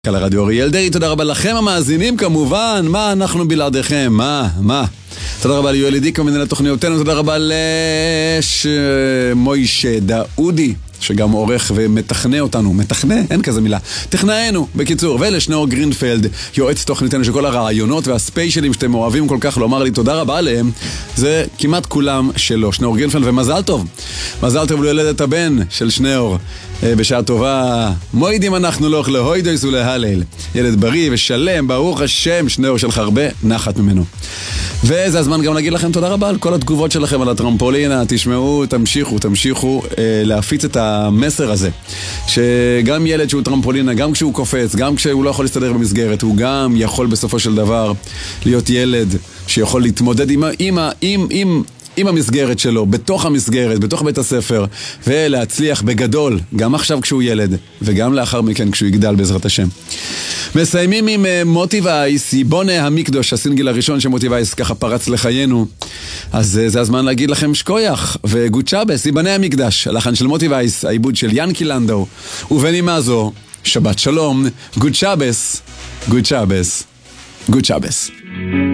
על הרדיו אריאל דרעי, תודה רבה לכם המאזינים כמובן, מה אנחנו בלעדיכם, מה? תודה רבה ליואל עידיקו מנהל תוכניותינו, תודה רבה למוישה דאודי שגם עורך ומתכנה אותנו, מתכנה? אין כזה מילה, תכנאנו בקיצור, ולשנאור גרינפלד יועץ תוכניתנו שכל הרעיונות והספיישלים שאתם אוהבים כל כך לומר לי תודה רבה עליהם, זה כמעט כולם שלו, שנאור גרינפלד, ומזל טוב, מזל טוב להולדת הבן של שנאור בשעה טובה, מועידים אנחנו לך להוידויס ולהלל, ילד בריא ושלם, ברוך השם, שנאור שלך הרבה נחת ממנו. וזה הזמן גם להגיד לכם תודה רבה על כל התגובות שלכם על הטרמפולינה, תשמעו, תמשיכו להפיץ את המסר הזה, שגם ילד שהוא טרמפולינה, גם כשהוא קופץ, גם כשהוא לא יכול להסתדר במסגרת, הוא גם יכול בסופו של דבר להיות ילד שיכול להתמודד עם המסגרת שלו, בתוך המסגרת, בתוך בית הספר, ולהצליח בגדול, גם עכשיו כשהוא ילד, וגם לאחר מכן כשהוא יגדל בעזרת השם. מסיימים עם מוטי וייס, יבונה המקדוש, הסינגל הראשון שמוטי וייס ככה פרץ לחיינו. אז זה הזמן להגיד לכם שקוייח, וגוד שבס, יבנה המקדש, הלחן של מוטי וייס, העיבוד של ינקי לנדאו, ובנימה זו, שבת שלום, גוד שבס, גוד שבס, גוד שבס.